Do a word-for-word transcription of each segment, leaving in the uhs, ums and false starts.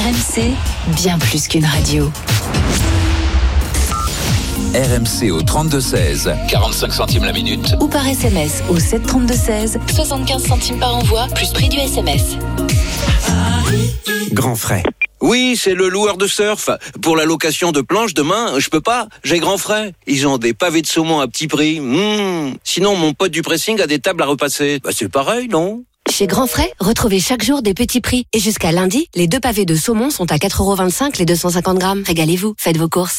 R M C, bien plus qu'une radio. R M C au trente-deux seize, quarante-cinq centimes la minute. Ou par S M S au sept trente-deux seize, soixante-quinze centimes par envoi, plus prix du S M S. Grand frais. Oui, c'est le loueur de surf. Pour la location de planches demain, je peux pas, j'ai grand frais. Ils ont des pavés de saumon à petit prix. Mmh. Sinon, mon pote du pressing a des tables à repasser. Bah, c'est pareil, non ? Chez Grand Frais, retrouvez chaque jour des petits prix. Et jusqu'à lundi, les deux pavés de saumon sont à quatre euros vingt-cinq les deux cent cinquante grammes. Régalez-vous, faites vos courses.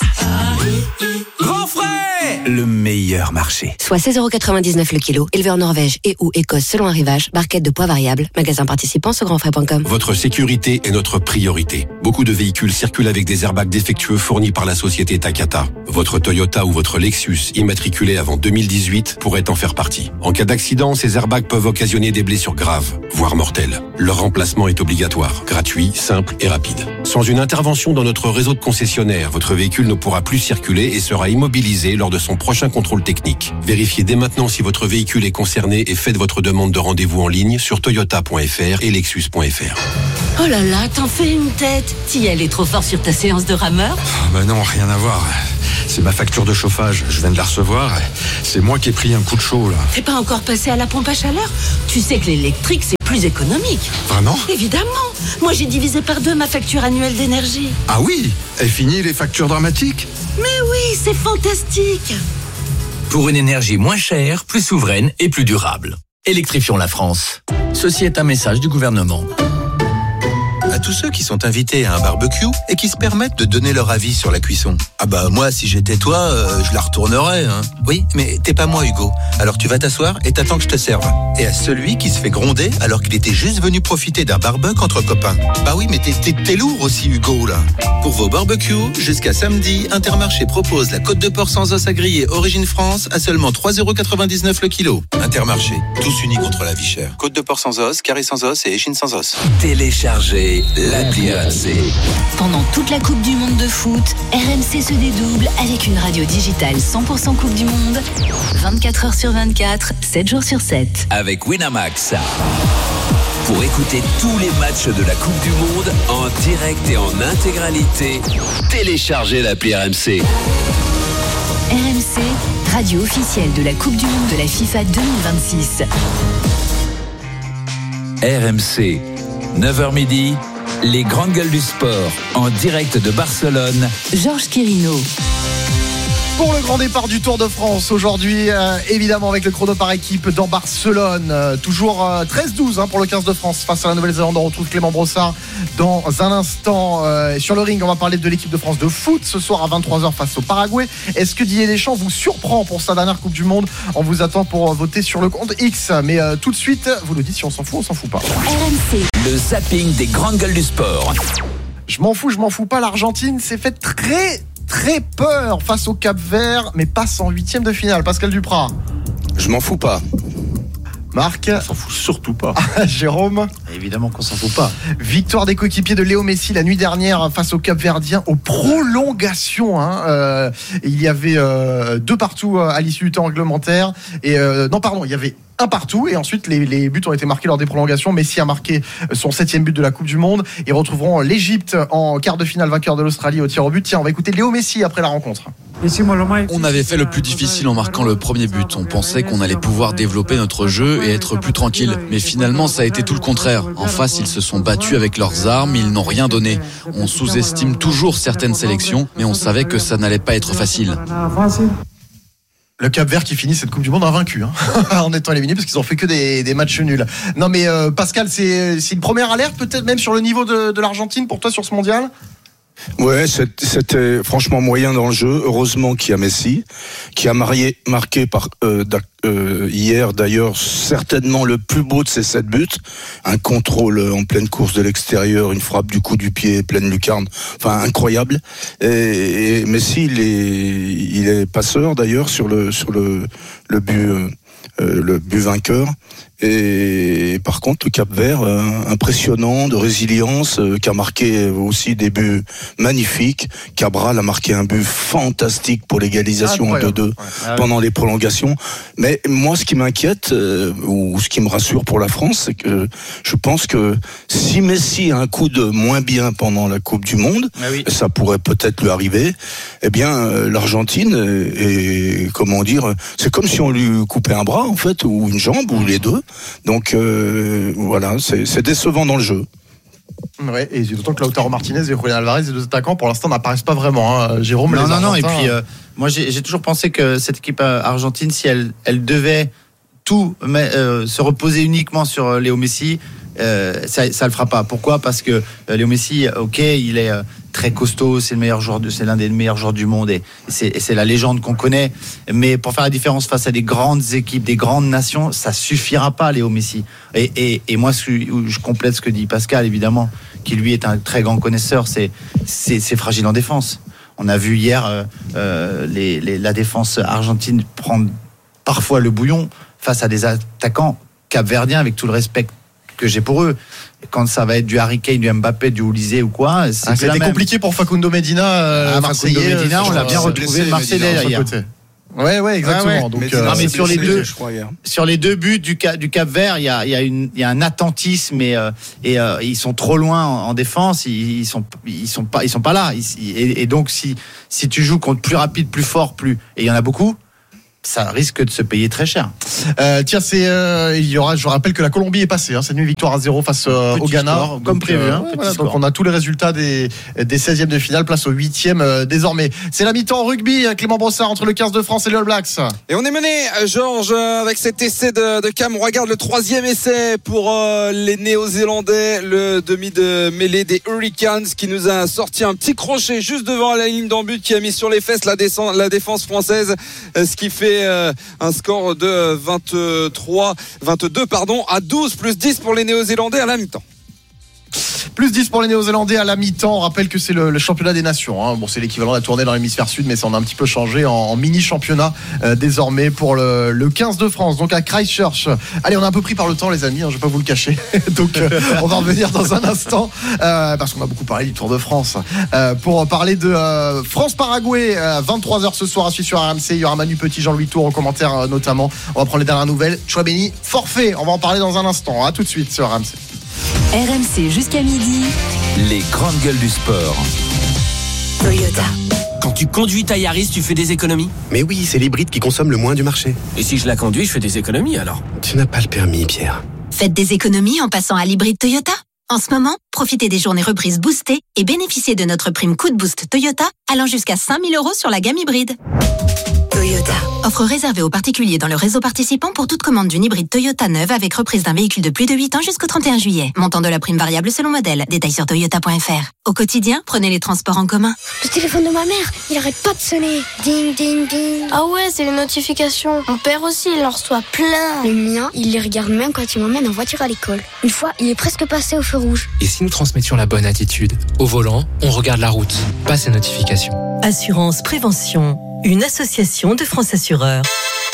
Grand frais, le meilleur marché. Soit seize euros quatre-vingt-dix-neuf le kilo. Élevé en Norvège et ou Écosse selon un rivage. Barquette de poids variable. Magasin participant sur grand frais point com. Votre sécurité est notre priorité. Beaucoup de véhicules circulent avec des airbags défectueux fournis par la société Takata. Votre Toyota ou votre Lexus immatriculé avant deux mille dix-huit pourrait en faire partie. En cas d'accident, ces airbags peuvent occasionner des blessures graves, voire mortelles. Leur remplacement est obligatoire, gratuit, simple et rapide. Sans une intervention dans notre réseau de concessionnaires, votre véhicule ne pourra plus circuler et sera immobilisé lors de son prochain contrôle technique. Vérifiez dès maintenant si votre véhicule est concerné et faites votre demande de rendez-vous en ligne sur toyota point f r et lexus point f r. Oh là là, t'en fais une tête. T'y allais trop fort sur ta séance de rameur? Oh bah non, rien à voir. C'est ma facture de chauffage, je viens de la recevoir. C'est moi qui ai pris un coup de chaud là. T'es pas encore passé à la pompe à chaleur? Tu sais que l'électrique c'est plus économique. Vraiment? Évidemment. Moi j'ai divisé par deux ma facture annuelle d'énergie. Ah oui? Et fini les factures dramatiques? Mais oui, c'est fantastique. Pour une énergie moins chère, plus souveraine et plus durable. Électrifions la France. Ceci est un message du gouvernement. À tous ceux qui sont invités à un barbecue et qui se permettent de donner leur avis sur la cuisson. Ah bah moi, si j'étais toi, euh, je la retournerais. Hein. Oui, mais t'es pas moi, Hugo. Alors tu vas t'asseoir et t'attends que je te serve. Et à celui qui se fait gronder alors qu'il était juste venu profiter d'un barbecue entre copains. Bah oui, mais t'es, t'es, t'es lourd aussi, Hugo, là. Pour vos barbecues, jusqu'à samedi, Intermarché propose la côte de porc sans os à griller Origine France à seulement trois euros quatre-vingt-dix-neuf le kilo. Intermarché, tous unis contre la vie chère. Côte de porc sans os, carré sans os et échine sans os. Téléchargez l'appli R M C. Pendant toute la Coupe du Monde de foot, R M C se dédouble avec une radio digitale cent pour cent Coupe du Monde, vingt-quatre heures sur vingt-quatre, sept jours sur sept. Avec Winamax. Pour écouter tous les matchs de la Coupe du Monde en direct et en intégralité, téléchargez l'appli R M C. R M C, radio officielle de la Coupe du Monde de la FIFA deux mille vingt-six. R M C, neuf heures midi, les grandes gueules du sport, en direct de Barcelone. Georges Quirino. Pour le grand départ du Tour de France aujourd'hui, euh, évidemment avec le chrono par équipe dans Barcelone, euh, toujours euh, treize douze hein, pour le quinze de France face à la Nouvelle-Zélande. On retrouve Clément Brossard dans un instant. Euh, sur le ring, on va parler de l'équipe de France de foot ce soir à vingt-trois heures face au Paraguay. Est-ce que Didier Deschamps vous surprend pour sa dernière Coupe du Monde? On vous attend pour voter sur le compte X. Mais euh, tout de suite, vous nous dites si on s'en fout, on s'en fout pas. R M C. Le zapping des grandes gueules du sport. Je m'en fous, je m'en fous pas. L'Argentine s'est fait très... très peur face au Cap-Vert, mais passe en huitième de finale. Pascal Duprat. Je m'en fous pas. Marc. On s'en fout surtout pas. Jérôme. Évidemment qu'on s'en fout pas. Victoire des coéquipiers de Léo Messi la nuit dernière face au Cap-Verdien aux prolongations. Hein. Euh, il y avait euh, deux partout à l'issue du temps réglementaire. Et euh, non, pardon, il y avait un partout et ensuite les, les buts ont été marqués lors des prolongations. Messi a marqué son septième but de la Coupe du Monde. Ils retrouveront l'Égypte en quart de finale, vainqueur de l'Australie au tir au but. Tiens, on va écouter Léo Messi après la rencontre. On avait fait le plus difficile en marquant le premier but. On pensait qu'on allait pouvoir développer notre jeu et être plus tranquille. Mais finalement, ça a été tout le contraire. En face, ils se sont battus avec leurs armes, ils n'ont rien donné. On sous-estime toujours certaines sélections, mais on savait que ça n'allait pas être facile. Le Cap-Vert qui finit cette Coupe du Monde invaincu, hein, en étant éliminé parce qu'ils ont fait que des, des matchs nuls. Non mais euh, Pascal, c'est, c'est une première alerte peut-être même sur le niveau de, de l'Argentine pour toi sur ce mondial? Ouais, c'était franchement moyen dans le jeu. Heureusement qu'il y a Messi, qui a marié, marqué par euh, euh, hier d'ailleurs certainement le plus beau de ses sept buts. Un contrôle en pleine course de l'extérieur, une frappe du coup du pied, pleine lucarne, enfin incroyable. Et, et Messi, il est, il est passeur d'ailleurs sur le sur le le but euh, le but vainqueur. Et par contre, le Cap-Vert, euh, impressionnant, de résilience, euh, qui a marqué aussi des buts magnifiques. Cabral a marqué un but fantastique pour l'égalisation en deux deux ouais. pendant les prolongations. Mais moi, ce qui m'inquiète, euh, ou ce qui me rassure pour la France, c'est que je pense que si Messi a un coup de moins bien pendant la Coupe du Monde, ah oui. ça pourrait peut-être lui arriver, eh bien, euh, l'Argentine est, comment dire, c'est comme si on lui coupait un bras, en fait, ou une jambe, ou les deux. Donc, euh, voilà, c'est, c'est décevant dans le jeu. Ouais, et d'autant que Lautaro Martinez et Julián Alvarez, les deux attaquants, pour l'instant, n'apparaissent pas vraiment. Hein. Jérôme, non, les non, non. Et Argentins, puis, euh, moi, j'ai, j'ai toujours pensé que cette équipe argentine, si elle, elle devait tout mais, euh, se reposer uniquement sur Léo Messi, euh, ça, ça le fera pas. Pourquoi ? Parce que euh, Léo Messi, ok, il est euh, très costaud, c'est le meilleur joueur, de, c'est l'un des meilleurs joueurs du monde et c'est, et c'est la légende qu'on connaît. Mais pour faire la différence face à des grandes équipes, des grandes nations, ça suffira pas, Léo Messi. Et, et, et moi, je complète ce que dit Pascal, évidemment, qui lui est un très grand connaisseur. C'est, c'est, c'est fragile en défense. On a vu hier euh, euh, les, les, la défense argentine prendre parfois le bouillon face à des attaquants capverdiens, avec tout le respect que j'ai pour eux. Quand ça va être du Harry Kane, du Mbappé, du Olysée ou quoi, c'est ah, c'était compliqué pour Facundo Medina. Euh, ah, Facundo Medina, on l'a bien retrouvé Marseillais hier. Ouais, ouais, exactement. Ah ouais. Donc, euh, non, mais sur les deux, sur les deux buts du Cap, du Cap-Vert, il y a, il y a une, il y a un attentisme et, euh, et euh, ils sont trop loin en, en défense. Ils, ils sont, ils sont pas, ils sont pas là. Ils, et, et donc, si, si tu joues contre plus rapide, plus fort, plus, et il y en a beaucoup, ça risque de se payer très cher. Euh, tiens, c'est, euh, il y aura, je rappelle que la Colombie est passée, hein, cette nuit victoire à zéro face euh, au Ghana, score, comme donc, prévu. Euh, hein, voilà, donc on a tous les résultats des, des seizièmes de finale, place au huitième euh, désormais. C'est la mi-temps en rugby, Clément Brossard entre le quinze de France et les All Blacks. Et on est mené, Georges, avec cet essai de, de Cam. On regarde le troisième essai pour euh, les Néo-Zélandais, le demi de mêlée des Hurricanes qui nous a sorti un petit crochet juste devant la ligne d'en but qui a mis sur les fesses la, descend, la défense française, ce qui fait euh, un score de vingt-trois, vingt-deux pardon, à douze, plus dix pour les Néo-Zélandais à la mi-temps. Plus dix pour les Néo-Zélandais à la mi-temps. On rappelle que c'est le, le championnat des nations. Hein. Bon, c'est l'équivalent de la tournée dans l'hémisphère sud, mais ça en a un petit peu changé en, en mini-championnat euh, désormais pour le, le quinze de France. Donc à Christchurch. Allez, on a un peu pris par le temps, les amis. Hein, je vais pas vous le cacher. Donc euh, on va revenir dans un instant euh, parce qu'on a beaucoup parlé du Tour de France euh, pour parler de euh, France-Paraguay. Euh, vingt-trois heures ce soir à suivre sur R M C. Il y aura Manu Petit, Jean-Louis Tour en commentaire euh, notamment. On va prendre les dernières nouvelles. Chouameni, forfait. On va en parler dans un instant. À tout de suite sur R M C. R M C jusqu'à midi. Les grandes gueules du sport. Toyota. Quand tu conduis ta Yaris, tu fais des économies ? Mais oui, c'est l'hybride qui consomme le moins du marché. Et si je la conduis, je fais des économies alors ? Tu n'as pas le permis, Pierre. Faites des économies en passant à l'hybride Toyota. En ce moment, profitez des journées reprises boostées et bénéficiez de notre prime coup de boost Toyota allant jusqu'à cinq mille euros sur la gamme hybride. Toyota. Offre réservée aux particuliers dans le réseau participant pour toute commande d'une hybride Toyota neuve avec reprise d'un véhicule de plus de huit ans jusqu'au trente et un juillet. Montant de la prime variable selon modèle. Détails sur toyota point f r. Au quotidien, prenez les transports en commun. Le téléphone de ma mère, il arrête pas de sonner. Ding, ding, ding. Ah ouais, c'est les notifications. Mon père aussi, il en reçoit plein. Le mien, il les regarde même quand il m'emmène en voiture à l'école. Une fois, il est presque passé au feu rouge. Et si nous transmettions la bonne attitude ? Au volant, on regarde la route, pas ses notifications. Assurance Prévention, une association de France Assureurs.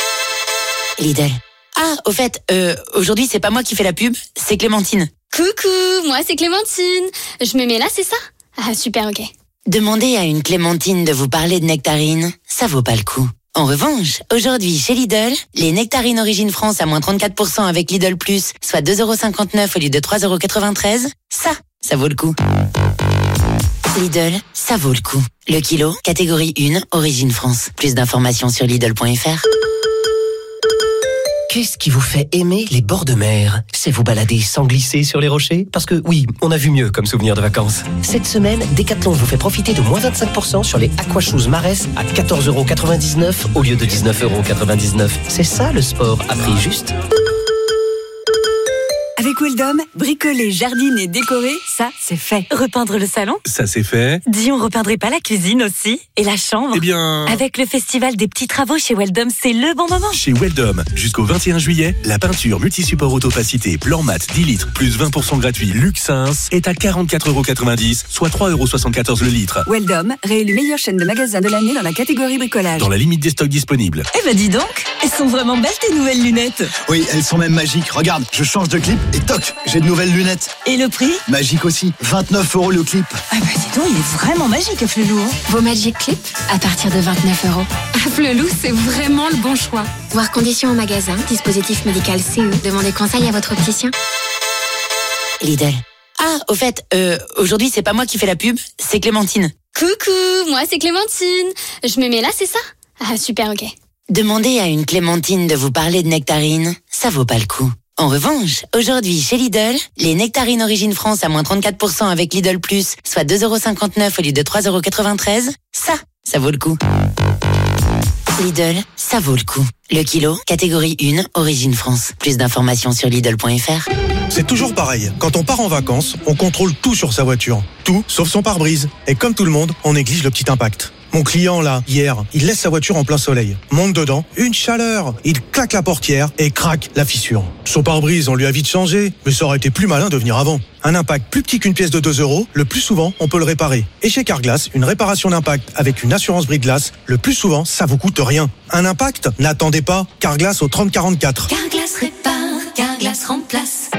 Lidl. Ah, au fait, euh, aujourd'hui, c'est pas moi qui fais la pub, c'est Clémentine. Coucou, moi c'est Clémentine. Je me mets là, c'est ça ? Ah, super, ok. Demandez à une Clémentine de vous parler de nectarines, ça vaut pas le coup. En revanche, aujourd'hui, chez Lidl, les nectarines Origine France à moins trente-quatre pour cent avec Lidl Plus, soit deux euros cinquante-neuf au lieu de trois euros quatre-vingt-treize, ça, ça vaut le coup. Lidl, ça vaut le coup. Le kilo, catégorie un, Origine France. Plus d'informations sur Lidl point f r. Qu'est-ce qui vous fait aimer les bords de mer ? C'est vous balader sans glisser sur les rochers ? Parce que oui, on a vu mieux comme souvenir de vacances. Cette semaine, Decathlon vous fait profiter de moins vingt-cinq pour cent sur les Aquashoes Marès à quatorze euros quatre-vingt-dix-neuf au lieu de dix-neuf euros quatre-vingt-dix-neuf. C'est ça le sport à prix juste. Avec Weldom, bricoler, jardiner, décorer, ça, c'est fait. Repeindre le salon? Ça c'est fait. Dis, on repeindrait pas la cuisine aussi? Et la chambre? Eh bien... Avec le festival des petits travaux chez Weldom, c'est le bon moment. Chez Weldom, jusqu'au vingt et un juillet, la peinture multi-support autopacité blanc mat dix litres plus vingt pour cent gratuit Luxins est à quarante-quatre euros quatre-vingt-dix, soit trois euros soixante-quatorze le litre. Weldom, réélu meilleure chaîne de magasins de l'année dans la catégorie bricolage. Dans la limite des stocks disponibles. Eh ben dis donc, elles sont vraiment belles tes nouvelles lunettes. Oui, elles sont même magiques. Regarde, je change de clip et toc, j'ai de nouvelles lunettes. Et le prix? Magique aussi, vingt-neuf euros le clip. Ah bah dis donc, il est vraiment magique Flelou. Vos Magic Clip à partir de vingt-neuf euros. À Flelou, c'est vraiment le bon choix. Voir conditions en magasin, dispositif médical C E. Demandez conseil à votre opticien. Lidl. Ah, au fait, euh, aujourd'hui c'est pas moi qui fais la pub, c'est Clémentine. Coucou, moi c'est Clémentine. Je me mets là, c'est ça? Ah super, ok. Demandez à une Clémentine de vous parler de nectarines, ça vaut pas le coup. En revanche, aujourd'hui chez Lidl, les nectarines Origine France à moins trente-quatre pour cent avec Lidl Plus, soit deux euros cinquante-neuf au lieu de trois euros quatre-vingt-treize, ça, ça vaut le coup. Lidl, ça vaut le coup. Le kilo, catégorie un, Origine France. Plus d'informations sur Lidl point F R. C'est toujours pareil. Quand on part en vacances, on contrôle tout sur sa voiture. Tout, sauf son pare-brise. Et comme tout le monde, on néglige le petit impact. Mon client, là, hier, il laisse sa voiture en plein soleil. Monte dedans, une chaleur. Il claque la portière et craque la fissure. Son pare-brise, on lui a vite changé, mais ça aurait été plus malin de venir avant. Un impact plus petit qu'une pièce de deux euros, le plus souvent, on peut le réparer. Et chez Carglass, une réparation d'impact avec une assurance brise-glace, le plus souvent, ça vous coûte rien. Un impact? N'attendez pas. Carglass au trente quarante-quatre. Carglass répare, Carglass remplace.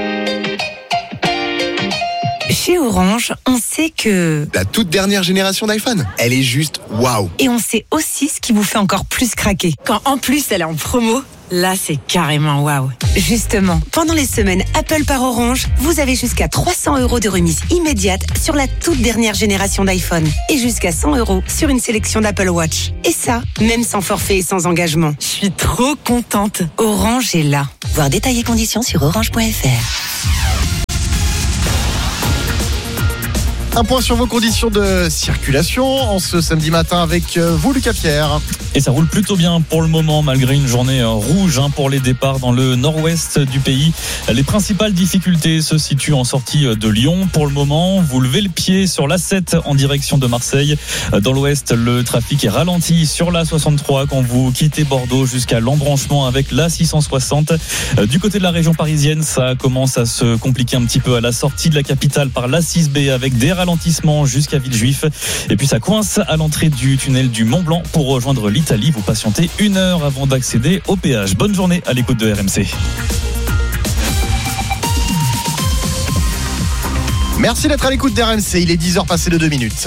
Chez Orange, on sait que... La toute dernière génération d'iPhone, elle est juste waouh. Et on sait aussi ce qui vous fait encore plus craquer. Quand en plus elle est en promo, là c'est carrément waouh. Justement, pendant les semaines Apple par Orange, vous avez jusqu'à trois cents euros de remise immédiate sur la toute dernière génération d'iPhone. Et jusqu'à cent euros sur une sélection d'Apple Watch. Et ça, même sans forfait et sans engagement. Je suis trop contente. Orange est là. Voir détails et conditions sur orange point F R. Un point sur vos conditions de circulation en ce samedi matin avec vous, Lucas Pierre. Et ça roule plutôt bien pour le moment, malgré une journée rouge hein, pour les départs dans le nord-ouest du pays. Les principales difficultés se situent en sortie de Lyon. Pour le moment, vous levez le pied sur l'A sept en direction de Marseille. Dans l'ouest, le trafic est ralenti sur l'A soixante-trois quand vous quittez Bordeaux jusqu'à l'embranchement avec l'A six cent soixante. Du côté de la région parisienne, ça commence à se compliquer un petit peu à la sortie de la capitale par l'A six B avec des ralentissement jusqu'à Villejuif. Et puis ça coince à l'entrée du tunnel du Mont Blanc. Pour rejoindre l'Italie, vous patientez une heure avant d'accéder au péage. Bonne journée à l'écoute de R M C. Merci d'être à l'écoute d'R M C. Il est dix heures passées de deux minutes.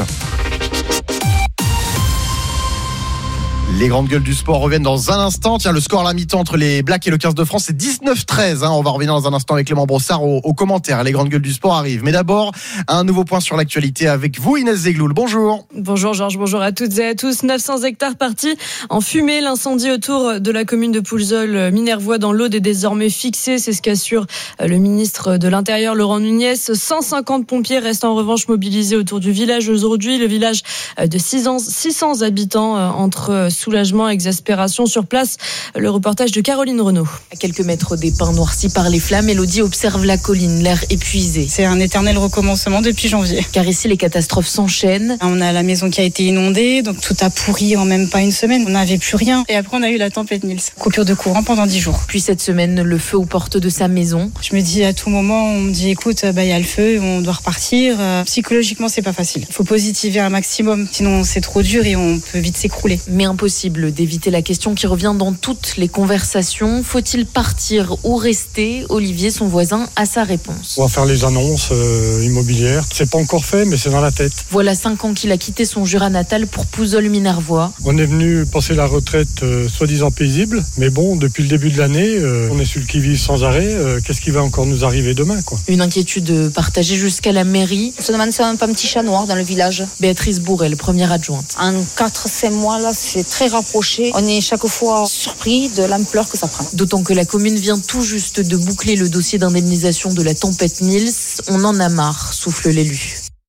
Les grandes gueules du sport reviennent dans un instant. Tiens, le score à la mi-temps entre les Blacks et le quinze de France, c'est dix-neuf treize. Hein. On va revenir dans un instant avec Clément Brossard aux, aux commentaires. Les grandes gueules du sport arrivent. Mais d'abord, un nouveau point sur l'actualité avec vous, Inès Zegloul. Bonjour. Bonjour Georges, bonjour à toutes et à tous. neuf cents hectares partis en fumée. L'incendie autour de la commune de Poulzol-Minervois dans l'Aude est désormais fixé. C'est ce qu'assure le ministre de l'Intérieur, Laurent Nunez. cent cinquante pompiers restent en revanche mobilisés autour du village aujourd'hui. Le village de six cents habitants entre soulagement, exaspération sur place. Le reportage de Caroline Renaud. À quelques mètres des pins noircis par les flammes, Elodie observe la colline, l'air épuisé. C'est un éternel recommencement depuis janvier. Car ici, les catastrophes s'enchaînent. On a la maison qui a été inondée, donc tout a pourri en même pas une semaine. On n'avait plus rien. Et après, on a eu la tempête Nils. Coupure de courant pendant dix jours. Puis cette semaine, le feu aux portes de sa maison. Je me dis à tout moment, on me dit écoute, bah, y a le feu, on doit repartir. Euh, psychologiquement, c'est pas facile. Il faut positiver un maximum, sinon c'est trop dur et on peut vite s'écrouler. Mais impossible d'éviter la question qui revient dans toutes les conversations. Faut-il partir ou rester? Olivier, son voisin, a sa réponse. On va faire les annonces euh, immobilières. C'est pas encore fait, mais c'est dans la tête. Voilà cinq ans qu'il a quitté son Jura natal pour Pouzol-Minervois. On est venu passer la retraite euh, soi-disant paisible, mais bon, depuis le début de l'année, euh, on est sur le qui-vive sans arrêt. Euh, qu'est-ce qui va encore nous arriver demain, quoi? Une inquiétude partagée jusqu'à la mairie. On se demande si on n'a pas un petit chat noir dans le village. Béatrice Bourrel, première adjointe. En quatre cinq mois, là, c'est très rapproché. On est chaque fois surpris de l'ampleur que ça prend. D'autant que la commune vient tout juste de boucler le dossier d'indemnisation de la tempête Nils. On en a marre, souffle l'élu.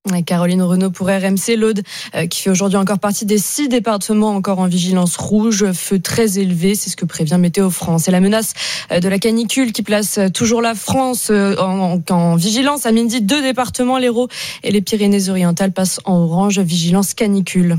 Caroline Renaud pour R M C. L'Aude euh, qui fait aujourd'hui encore partie des six départements encore en vigilance rouge, feu très élevé, c'est ce que prévient Météo France. Et la menace euh, de la canicule qui place euh, toujours la France euh, en, en, en vigilance. À midi, deux départements, l'Hérault et les Pyrénées-Orientales, passent en orange, vigilance canicule.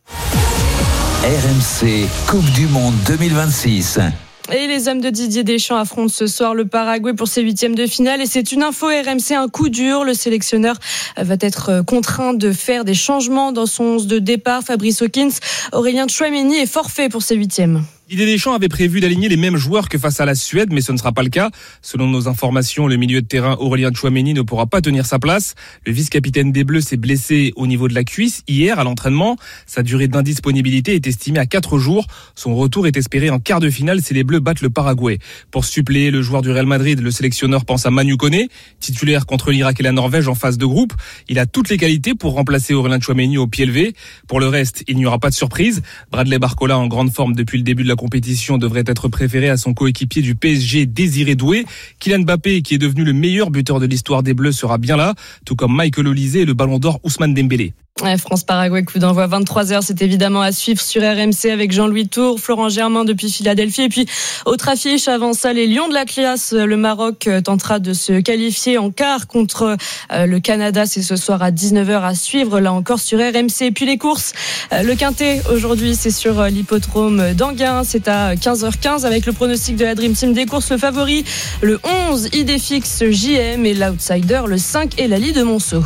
R M C, Coupe du Monde deux mille vingt-six. Et les hommes de Didier Deschamps affrontent ce soir le Paraguay pour ses huitièmes de finale. Et c'est une info R M C, un coup dur. Le sélectionneur va être contraint de faire des changements dans son onze de départ. Fabrice Hawkins, Aurélien Tchouaméni est forfait pour ses huitièmes. Didier Deschamps avait prévu d'aligner les mêmes joueurs que face à la Suède, mais ce ne sera pas le cas. Selon nos informations, le milieu de terrain Aurélien Tchouaméni ne pourra pas tenir sa place. Le vice-capitaine des Bleus s'est blessé au niveau de la cuisse hier à l'entraînement. Sa durée d'indisponibilité est estimée à quatre jours. Son retour est espéré en quart de finale si les Bleus battent le Paraguay. Pour suppléer le joueur du Real Madrid, le sélectionneur pense à Manu Koné, titulaire contre l'Irak et la Norvège en phase de groupe. Il a toutes les qualités pour remplacer Aurélien Tchouaméni au pied levé. Pour le reste, il n'y aura pas de surprise. Bradley Barcola, en grande forme depuis le début de la compétition, devrait être préféré à son coéquipier du P S G, Désiré Doué. Kylian Mbappé, qui est devenu le meilleur buteur de l'histoire des Bleus, sera bien là, tout comme Michael Olise et le Ballon d'Or Ousmane Dembélé. Ouais, France-Paraguay, coup d'envoi vingt-trois heures, c'est évidemment à suivre sur R M C avec Jean-Louis Tour, Florent Germain depuis Philadelphie. Et puis, autre affiche, avant ça, les Lions de l'Atlas. Le Maroc tentera de se qualifier en quart contre le Canada. C'est ce soir à dix-neuf heures à suivre, là encore sur R M C. Et puis les courses, le Quintet, aujourd'hui, c'est sur l'hippodrome d'Anguin. C'est à quinze heures quinze avec le pronostic de la Dream Team des courses. Le favori, le onze, Idéfix J M, et l'outsider, le cinq, Elali de Monceau.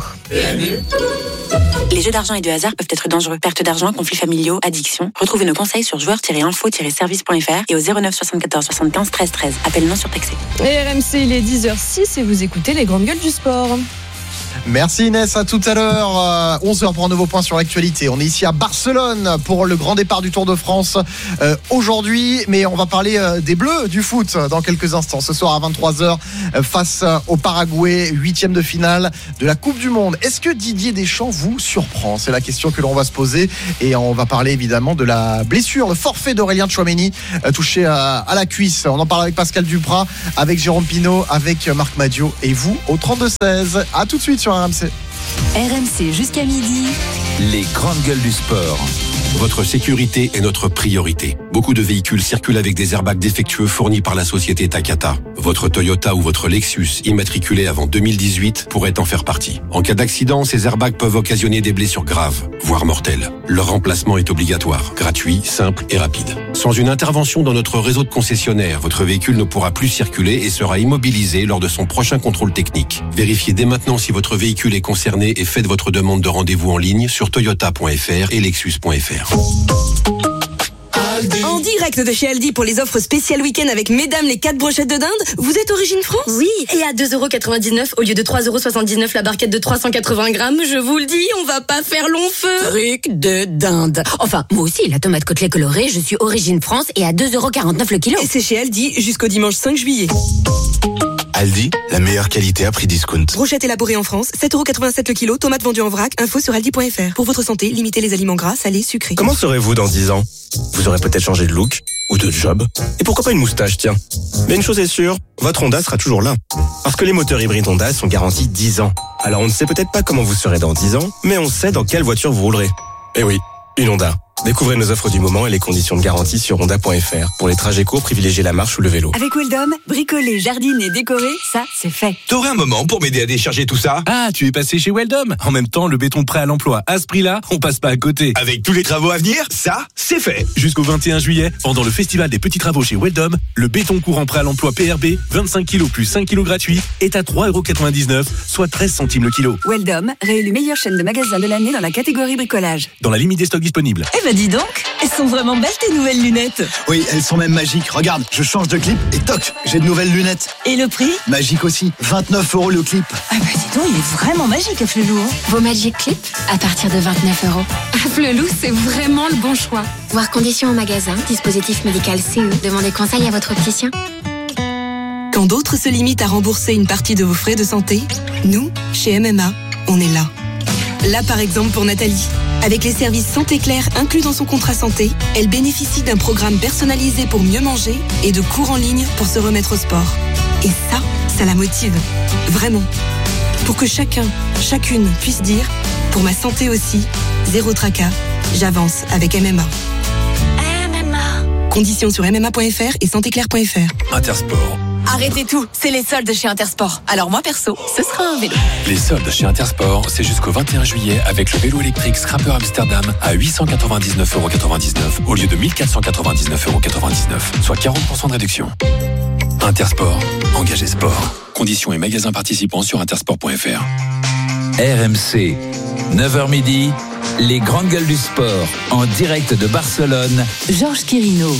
Les jeux d'argent et de hasard peuvent être dangereux. Perte d'argent, conflits familiaux, addiction. Retrouvez nos conseils sur joueurs tiret info tiret service point f r et au zéro neuf soixante-quatorze soixante-quinze treize treize. Appel non surtaxé. Et R M C, il est dix heures six et vous écoutez les grandes gueules du sport. Merci Inès, à tout à l'heure. onze heures pour un nouveau point sur l'actualité. On est ici à Barcelone pour le grand départ du Tour de France euh, aujourd'hui, mais on va parler euh, des Bleus du foot dans quelques instants. Ce soir à vingt-trois heures euh, face au Paraguay, huitième de finale de la Coupe du Monde. Est-ce que Didier Deschamps vous surprend ? C'est la question que l'on va se poser, et on va parler évidemment de la blessure, le forfait d'Aurélien Tchouaméni euh, touché à, à la cuisse. On en parle avec Pascal Duprat, avec Jérôme Pinault, avec Marc Madiot et vous au trente-deux seize. À tout de suite sur R M C. R M C jusqu'à midi. Les grandes gueules du sport. Votre sécurité est notre priorité. Beaucoup de véhicules circulent avec des airbags défectueux fournis par la société Takata. Votre Toyota ou votre Lexus, immatriculé avant deux mille dix-huit, pourrait en faire partie. En cas d'accident, ces airbags peuvent occasionner des blessures graves, voire mortelles. Leur remplacement est obligatoire, gratuit, simple et rapide. Sans une intervention dans notre réseau de concessionnaires, votre véhicule ne pourra plus circuler et sera immobilisé lors de son prochain contrôle technique. Vérifiez dès maintenant si votre véhicule est concerné et faites votre demande de rendez-vous en ligne sur toyota point f r et lexus point f r. En direct de chez Aldi pour les offres spéciales week-end avec mesdames les quatre brochettes de dinde. Vous êtes Origine France ? Oui, et à deux euros quatre-vingt-dix-neuf au lieu de trois euros soixante-dix-neuf la barquette de trois cent quatre-vingts grammes, je vous le dis, on va pas faire long feu. Truc de dinde. Enfin, moi aussi, la tomate côtelée colorée, je suis Origine France et à deux euros quarante-neuf le kilo. Et c'est chez Aldi jusqu'au dimanche cinq juillet. Aldi, la meilleure qualité à prix discount. Brochette élaborée en France, sept euros quatre-vingt-sept le kilo, tomates vendues en vrac, info sur aldi point f r. Pour votre santé, limitez les aliments gras, salés, sucrés. Comment serez-vous dans dix ans ? Vous aurez peut-être changé de look ou de job. Et pourquoi pas une moustache, tiens. Mais une chose est sûre, votre Honda sera toujours là. Parce que les moteurs hybrides Honda sont garantis dix ans. Alors on ne sait peut-être pas comment vous serez dans dix ans, mais on sait dans quelle voiture vous roulerez. Eh oui, une Honda. Découvrez nos offres du moment et les conditions de garantie sur honda point f r. Pour les trajets courts, privilégiez la marche ou le vélo. Avec Weldom, bricoler, jardiner, décorer, ça, c'est fait. T'aurais un moment pour m'aider à décharger tout ça ? Ah, tu es passé chez Weldom. En même temps, le béton prêt à l'emploi. À ce prix-là, on passe pas à côté. Avec tous les travaux à venir, ça, c'est fait. Jusqu'au vingt et un juillet, pendant le festival des petits travaux chez Weldom, le béton courant prêt à l'emploi P R B, vingt-cinq kilos plus cinq kilos gratuits, est à trois euros quatre-vingt-dix-neuf, soit treize centimes le kilo. Weldom, réélu meilleure chaîne de magasins de l'année dans la catégorie bricolage. Dans la limite des stocks disponibles. Eh ben dis donc, elles sont vraiment belles tes nouvelles lunettes. Oui, elles sont même magiques. Regarde, je change de clip et toc, j'ai de nouvelles lunettes. Et le prix ? Magique aussi, vingt-neuf euros le clip. Ah bah dis donc, il est vraiment magique Afflelou. Hein. Vos Magic Clips à partir de vingt-neuf euros. Afflelou, c'est vraiment le bon choix. Voir conditions au magasin, dispositif médical C E. Demandez conseil à votre opticien. Quand d'autres se limitent à rembourser une partie de vos frais de santé, nous, chez M M A, on est là. Là par exemple pour Nathalie. Avec les services Santé Claire inclus dans son contrat santé, elle bénéficie d'un programme personnalisé pour mieux manger et de cours en ligne pour se remettre au sport. Et ça, ça la motive. Vraiment. Pour que chacun, chacune puisse dire Pour ma santé aussi, zéro tracas, j'avance avec M M A. M M A. Conditions sur m m a point f r et santéclair point f r. Intersport. Arrêtez tout, c'est les soldes chez Intersport. Alors moi perso, ce sera un vélo. Les soldes chez Intersport, c'est jusqu'au vingt et un juillet avec le vélo électrique Scrapper Amsterdam à huit cent quatre-vingt-dix-neuf euros quatre-vingt-dix-neuf au lieu de mille quatre cent quatre-vingt-dix-neuf euros quatre-vingt-dix-neuf, soit quarante pour cent de réduction. Intersport, engagé sport. Conditions et magasins participants sur intersport point f r. R M C, neuf heures midi, les grandes gueules du sport, en direct de Barcelone. Georges Quirino.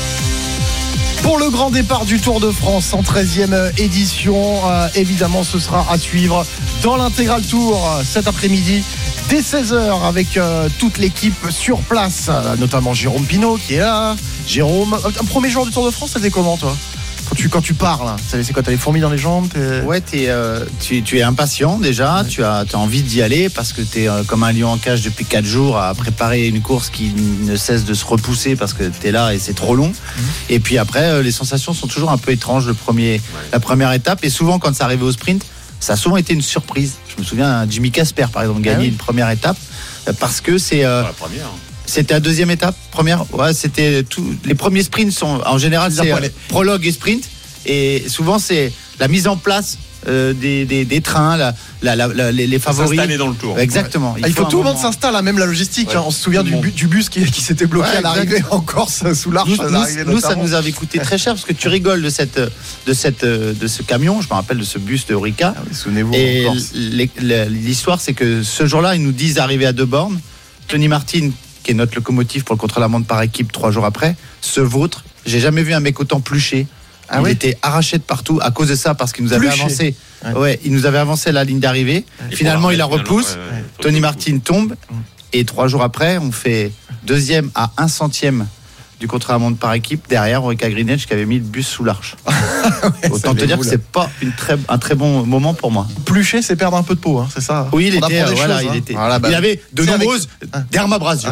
Pour le grand départ du Tour de France en treizième édition, euh, évidemment ce sera à suivre dans l'Intégral Tour euh, cet après-midi dès seize heures avec euh, toute l'équipe sur place, euh, notamment Jérôme Pinault qui est là. Jérôme, un premier jour du Tour de France, c'était comment toi ? Quand tu, quand tu pars là, c'est quoi, t'as les fourmis dans les jambes t'es... Ouais, t'es, euh, tu, tu es impatient déjà, ouais. tu as, as envie d'y aller parce que tu es euh, comme un lion en cage depuis quatre jours à préparer une course qui ne cesse de se repousser parce que tu es là et c'est trop long. Mmh. Et puis après, euh, les sensations sont toujours un peu étranges le premier, ouais. la première étape. Et souvent, quand ça arrivait au sprint, ça a souvent été une surprise. Je me souviens, Jimmy Casper par exemple, gagner ah oui. une première étape parce que c'est. Euh, la première. C'était la deuxième étape, première. Ouais, c'était tout. Les premiers sprints sont en général c'est, c'est euh, prologue et sprint, et souvent c'est la mise en place euh, des, des, des trains, la, la, la, la, les, les favoris. S'installer dans le tour. Exactement. Ouais. Il, il faut, faut tout le monde s'installe, hein, même la logistique. Ouais. Hein, on se souvient du, bu, du bus qui, qui s'était bloqué ouais, à l'arrivée en Corse sous l'Arche. Nous, nous, nous ça nous avait coûté très cher parce que tu rigoles de cette, de cette, de ce camion. Je me rappelle de ce bus de Orica. Ah oui, souvenez-vous. Et les, les, l'histoire, c'est que ce jour-là, ils nous disent arriver à Deborn. Tony Martin, qui est notre locomotive pour le contre-la-montre par équipe trois jours après, se vautre. J'ai jamais vu un mec autant pluché. Ah il oui était arraché de partout à cause de ça parce qu'il nous avait pluché. avancé. Ouais. ouais, il nous avait avancé la ligne d'arrivée. Et finalement, il la repousse. Ouais, ouais, Tony Martin tombe et trois jours après, on fait deuxième à un centième du contre-la-montre par équipe derrière Orica Greenedge qui avait mis le bus sous l'arche. ouais, autant te dire que c'est pas une très, un très bon moment pour moi. Plucher, c'est perdre un peu de peau, hein, c'est ça. Oui, il était, euh, voilà, choses, il, hein. était voilà, bah, il avait de nombreuses avec... dermabrasions.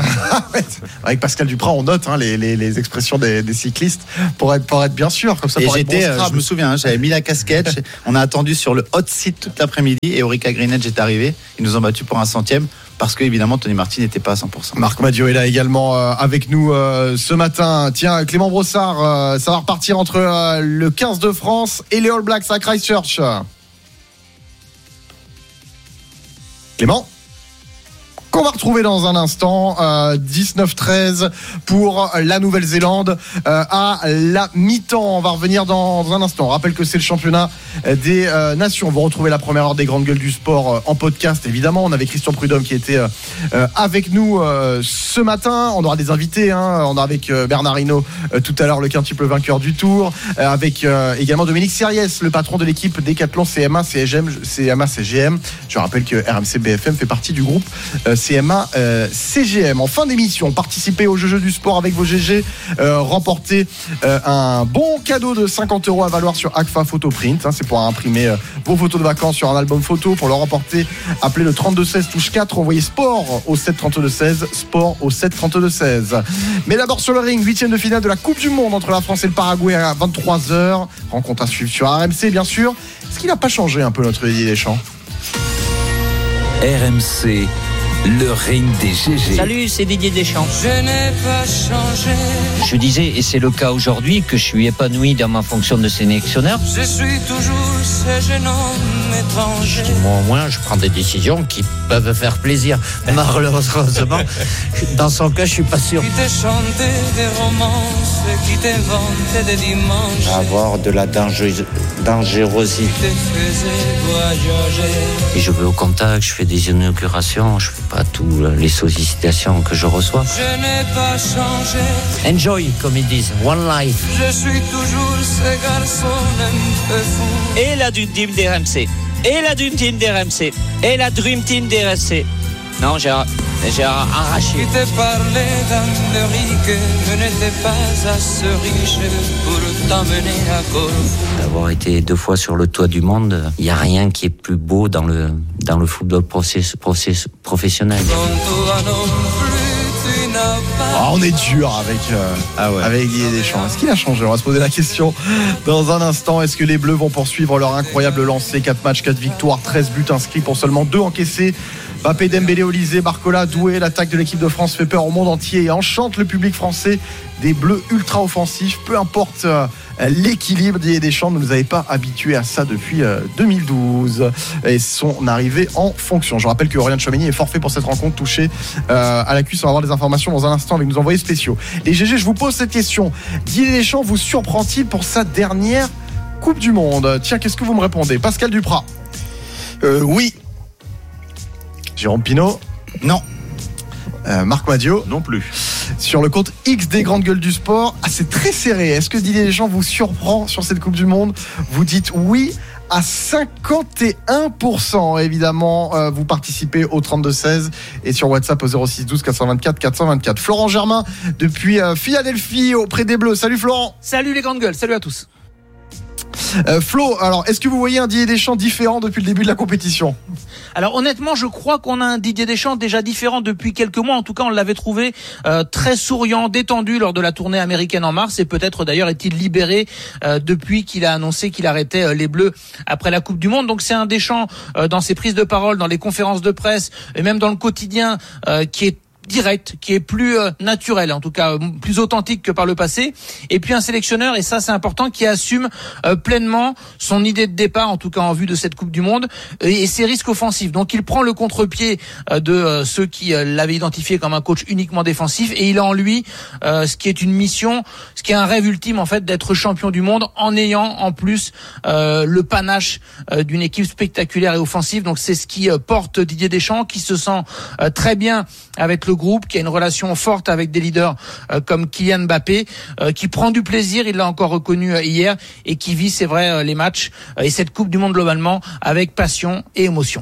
Avec Pascal Duprat, on note hein, les, les, les expressions des, des cyclistes pour être, pour être bien sûr. Comme ça, et pour j'étais, être bon euh, je me souviens, hein, j'avais mis la casquette. On a attendu sur le hot seat toute l'après-midi et Orica Greenedge est arrivé. Ils nous ont battus pour un centième. Parce que évidemment Tony Martin n'était pas à cent pour cent. Marc Madiot est là également euh, avec nous euh, ce matin. Tiens, Clément Brossard, euh, ça va repartir entre euh, le quinze de France et les All Blacks à Christchurch. Clément, qu'on va retrouver dans un instant, euh, dix-neuf treize pour la Nouvelle-Zélande euh, à la mi-temps. On va revenir dans un instant. On rappelle que c'est le championnat des euh, nations. Vous retrouvez la première heure des grandes gueules du sport euh, en podcast, évidemment. On avait Christian Prudhomme qui était euh, euh, avec nous euh, ce matin. On aura des invités. Hein. On a avec euh, Bernard Hinault euh, tout à l'heure, le quintuple vainqueur du Tour. Euh, avec euh, également Dominique Sériès, le patron de l'équipe Décathlon C M A C G M. C M A C G M. Je rappelle que R M C B F M fait partie du groupe euh, C M A euh, C G M. En fin d'émission, participez au jeu du sport avec vos G G, euh, remportez euh, un bon cadeau de cinquante euros à valoir sur Agfa Photoprint. Hein, c'est pour imprimer euh, vos photos de vacances sur un album photo. Pour le remporter, appelez le trente-deux seize touche quatre, envoyez sport au sept trente-deux seize, sport au sept trente-deux seize. Mais d'abord sur le ring, huitième de finale de la Coupe du Monde entre la France et le Paraguay à vingt-trois heures. Rencontre à suivre sur R M C bien sûr. Est-ce qu'il n'a pas changé un peu notre Didier Deschamps ? R M C, le ring des G G. Salut, c'est Didier Deschamps. Je n'ai pas changé. Je disais, et c'est le cas aujourd'hui, que je suis épanoui dans ma fonction de sélectionneur. Je suis toujours ce jeune homme étranger. Moi, au moins, je prends des décisions qui peuvent faire plaisir. Malheureusement, dans son cas, je suis pas sûr. Qui te chantait des romances, qui t'inventait des dimanches. Avoir de la dangereuse, dangerosité. Qui te faisait voyager. Et je vais au contact, je fais des inaugurations, je fais pas toutes les sollicitations que je reçois. Je n'ai pas changé. Enjoy, comme ils disent, one life. Je suis toujours ce garçon un peu fou. Et la Dream Team des R M C. Et la Dream Team des R M C. Et la Dream Team des R M C. Non, j'ai, j'ai arraché. Qui te parlait d'Amérique, je n'étais pas assez riche pour t'emmener à Corfou. D'avoir été deux fois sur le toit du monde, il n'y a rien qui est plus beau dans le, dans le football process, process, professionnel. Quand toi non plus, tu Ah, on est dur avec, euh, ah ouais. avec Didier Deschamps. Est-ce qu'il a changé ? On va se poser la question dans un instant. Est-ce que les Bleus vont poursuivre leur incroyable lancée ? quatre matchs, quatre victoires, treize buts inscrits pour seulement deux encaissés. Mbappé, Dembélé, Olysée, Barcola, Doué. L'attaque de l'équipe de France fait peur au monde entier et enchante le public français. Des Bleus ultra offensifs, peu importe euh, l'équilibre. Didier Deschamps ne nous avait pas habitués à ça depuis euh, deux mille douze et son arrivée en fonction. Je rappelle que Aurélien Tchouaméni est forfait pour cette rencontre, touché euh, à la cuisse. On va avoir des informations dans un instant avec nos envoyés spéciaux. Et G G, je vous pose cette question. Didier Deschamps vous surprend-il pour sa dernière Coupe du Monde ? Tiens, qu'est-ce que vous me répondez ? Pascal Duprat ? euh, Oui. Jérôme Pinault ? Non. Euh, Marc Madiot ? Non plus. Sur le compte X des grandes gueules du sport, ah, c'est très serré. Est-ce que Didier Deschamps vous surprend sur cette Coupe du Monde ? Vous dites oui à cinquante et un pour cent. Évidemment, euh, vous participez au trente-deux seize et sur WhatsApp au zéro six douze quatre cent vingt-quatre quatre cent vingt-quatre. Florent Germain depuis euh, Philadelphie auprès des Bleus. Salut Florent. Salut les grandes gueules, salut à tous. Euh, Flo, alors est-ce que vous voyez un Didier Deschamps différent depuis le début de la compétition ? Alors honnêtement, je crois qu'on a un Didier Deschamps déjà différent depuis quelques mois. En tout cas, on l'avait trouvé euh, très souriant, détendu lors de la tournée américaine en mars. Et peut-être d'ailleurs est-il libéré euh, depuis qu'il a annoncé qu'il arrêtait euh, les Bleus après la Coupe du Monde. Donc c'est un Deschamps euh, dans ses prises de parole, dans les conférences de presse et même dans le quotidien euh, qui est direct, qui est plus euh, naturel, en tout cas euh, plus authentique que par le passé, et puis un sélectionneur, et ça c'est important, qui assume euh, pleinement son idée de départ, en tout cas en vue de cette Coupe du Monde, et, et ses risques offensifs. Donc il prend le contre-pied euh, de euh, ceux qui euh, l'avaient identifié comme un coach uniquement défensif, et il a en lui euh, ce qui est une mission, ce qui est un rêve ultime en fait, d'être champion du monde en ayant en plus euh, le panache euh, d'une équipe spectaculaire et offensive. Donc c'est ce qui euh, porte Didier Deschamps, qui se sent euh, très bien avec le groupe, qui a une relation forte avec des leaders euh, comme Kylian Mbappé, euh, qui prend du plaisir, il l'a encore reconnu euh, hier, et qui vit, c'est vrai, euh, les matchs euh, et cette Coupe du Monde globalement avec passion et émotion.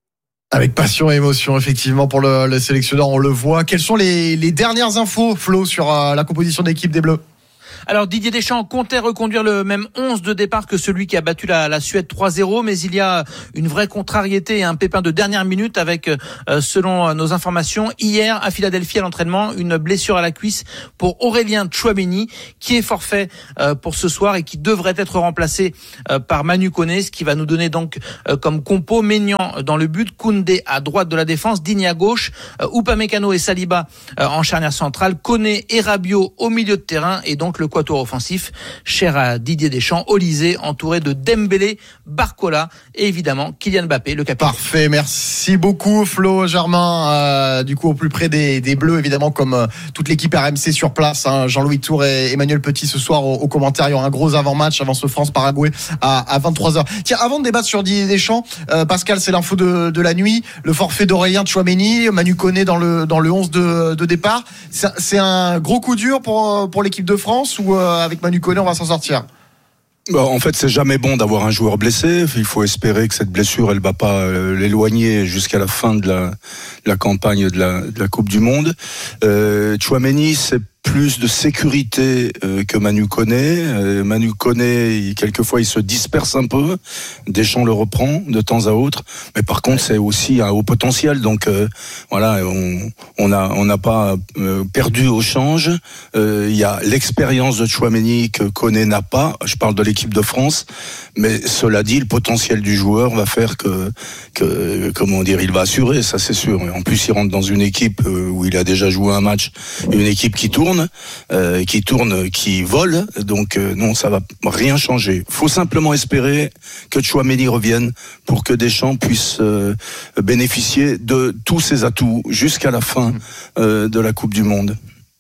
Avec passion et émotion, effectivement, pour le, le sélectionneur, on le voit. Quelles sont les, les dernières infos, Flo, sur euh, la composition d'équipe des Bleus ? Alors Didier Deschamps comptait reconduire le même onze de départ que celui qui a battu la, la Suède trois zéro, mais il y a une vraie contrariété et un pépin de dernière minute avec, euh, selon nos informations, hier à Philadelphie à l'entraînement, une blessure à la cuisse pour Aurélien Tchouaméni, qui est forfait euh, pour ce soir et qui devrait être remplacé euh, par Manu Koné, ce qui va nous donner donc euh, comme compo Maignan dans le but, Koundé à droite de la défense, Digne à gauche, euh, Upamecano et Saliba euh, en charnière centrale, Koné et Rabiot au milieu de terrain, et donc le quatuor offensif cher à Didier Deschamps, Olysée entouré de Dembélé, Barcola et évidemment Kylian Mbappé, le capitaine. Parfait, merci beaucoup Flo Germain, euh, du coup au plus près des, des Bleus évidemment, comme euh, toute l'équipe R M C sur place, hein, Jean-Louis Tour et Emmanuel Petit ce soir au, au commentaire. Il y aura un gros avant-match avant ce France-Paraguay à, à vingt-trois heures. Tiens, avant de débattre sur Didier Deschamps, euh, Pascal, c'est l'info de, de la nuit, le forfait d'Aurélien Tchouaméni, Manu Koné dans le, dans le onze de, de départ. C'est, c'est un gros coup dur pour, pour l'équipe de France, ou euh, avec Manu Koné on va s'en sortir? Bah, en fait, c'est jamais bon d'avoir un joueur blessé. Il faut espérer que cette blessure, elle va pas euh, l'éloigner jusqu'à la fin de la, de la campagne de la, de la Coupe du Monde. Euh, Tchouaméni, c'est plus de sécurité euh, que Manu Koné. Euh, Manu Koné, il, quelquefois, il se disperse un peu. Deschamps le reprend de temps à autre. Mais par contre, c'est aussi un haut potentiel. Donc, euh, voilà, on on a on n'a pas euh, perdu au change. Euh, il y a l'expérience de Tchouaméni que Koné n'a pas. Je parle de l'équipe de France. Mais cela dit, le potentiel du joueur va faire que, que comment dire, il va assurer, ça c'est sûr. En plus, il rentre dans une équipe où il a déjà joué un match, une équipe qui tourne, euh, qui tourne, qui vole. Donc euh, non, ça va rien changer. Faut simplement espérer que Tchouaméni revienne pour que Deschamps puisse euh, bénéficier de tous ses atouts jusqu'à la fin euh, de la Coupe du Monde.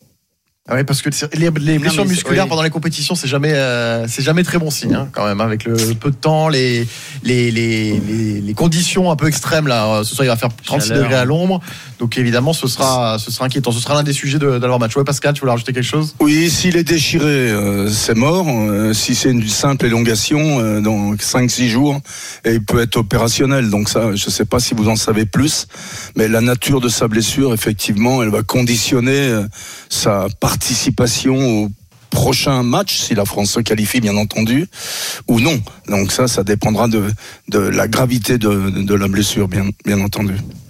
Ah oui, parce que les, les blessures musculaires oui. pendant les compétitions, c'est jamais, euh, c'est jamais très bon signe, hein, quand même, hein, avec le peu de temps, les, les, les, les, les conditions un peu extrêmes, là. Ce soir, il va faire trente-six Chaleur. degrés à l'ombre. Donc, évidemment, ce sera, ce sera inquiétant. Ce sera l'un des sujets de, de leur match. Ouais, Pascal, tu voulais rajouter quelque chose? Oui, s'il est déchiré, euh, c'est mort. Euh, si c'est une simple élongation, euh, dans cinq six jours, et il peut être opérationnel. Donc, ça, je sais pas si vous en savez plus, mais la nature de sa blessure, effectivement, elle va conditionner euh, sa participation au prochain match, si la France se qualifie bien entendu, ou non. Donc ça, ça dépendra de, de la gravité de, de la blessure, bien, bien entendu.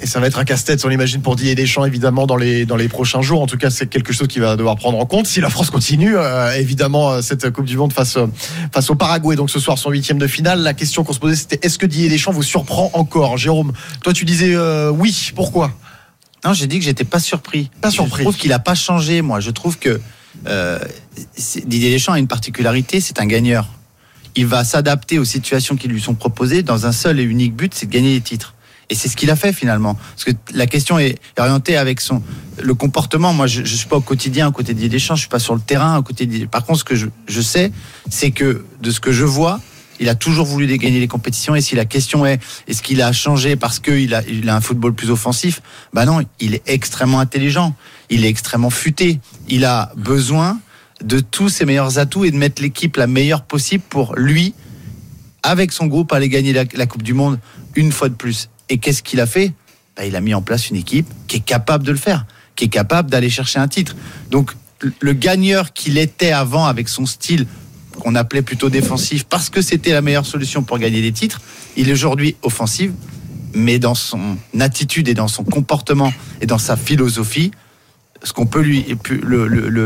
Et ça va être un casse-tête, on l'imagine, pour Didier Deschamps, évidemment, dans les, dans les prochains jours. En tout cas, c'est quelque chose qu'il va devoir prendre en compte. Si la France continue, euh, évidemment, cette Coupe du Monde face, face au Paraguay. Donc ce soir, son huitième de finale. La question qu'on se posait, c'était est-ce que Didier Deschamps vous surprend encore? Jérôme, toi, tu disais euh, oui. Pourquoi? Non, j'ai dit que j'étais pas surpris. Pas surpris. Je trouve qu'il a pas changé, moi. Je trouve que euh, Didier Deschamps a une particularité, c'est un gagneur. Il va s'adapter aux situations qui lui sont proposées dans un seul et unique but, c'est de gagner les titres. Et c'est ce qu'il a fait finalement. Parce que la question est orientée avec son le comportement. Moi, je ne suis pas au quotidien à côté de Didier Deschamps, je suis pas sur le terrain à côté de Didier. Par contre, ce que je, je sais, c'est que de ce que je vois, il a toujours voulu gagner les compétitions. Et si la question est est-ce qu'il a changé parce qu'il a, il a un football plus offensif, bah non, il est extrêmement intelligent, il est extrêmement futé. Il a besoin de tous ses meilleurs atouts et de mettre l'équipe la meilleure possible pour lui, avec son groupe, aller gagner la, la Coupe du Monde une fois de plus. Et qu'est-ce qu'il a fait? Bah, il a mis en place une équipe qui est capable de le faire, qui est capable d'aller chercher un titre. Donc le gagneur qu'il était avant avec son style qu'on appelait plutôt défensif parce que c'était la meilleure solution pour gagner des titres, il est aujourd'hui offensif, mais dans son attitude et dans son comportement et dans sa philosophie, ce qu'on peut lui le, le, le,